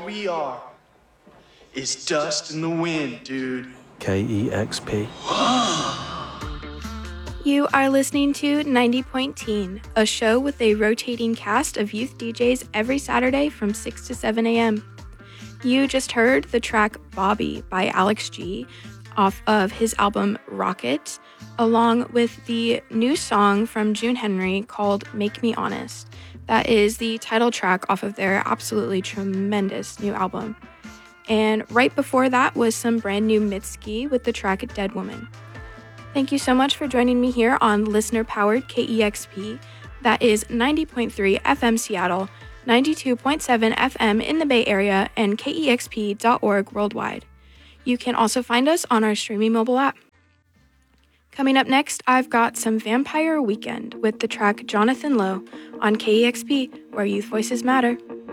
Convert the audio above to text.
we are is dust in the wind, dude. KEXP. You are listening to 90 Point Teen, a show with a rotating cast of youth DJs every Saturday from 6 to 7 a.m. You just heard the track Bobby by Alex G off of his album Rocket, along with the new song from June Henry called Make Me Honest. That is the title track off of their absolutely tremendous new album. And right before that was some brand new Mitski with the track Dead Woman. Thank you so much for joining me here on listener-powered KEXP. That is 90.3 FM Seattle, 92.7 FM in the Bay Area, and KEXP.org worldwide. You can also find us on our streaming mobile app. Coming up next, I've got some Vampire Weekend with the track Jonathan Lowe on KEXP, where youth voices matter.